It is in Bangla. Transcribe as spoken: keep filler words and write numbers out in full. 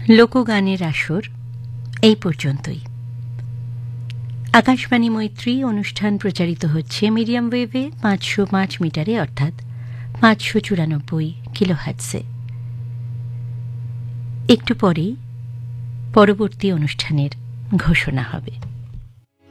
লোকগানের আসর এই পর্যন্তই। আকাশবাণী মৈত্রী অনুষ্ঠান প্রচারিত হচ্ছে মিডিয়াম ওয়েভে পাঁচশো পাঁচ মিটারে অর্থাৎ পাঁচশো চুরানব্বই কিলোহার্টজে। একটু পরেই পরবর্তী অনুষ্ঠানের ঘোষণা হবে।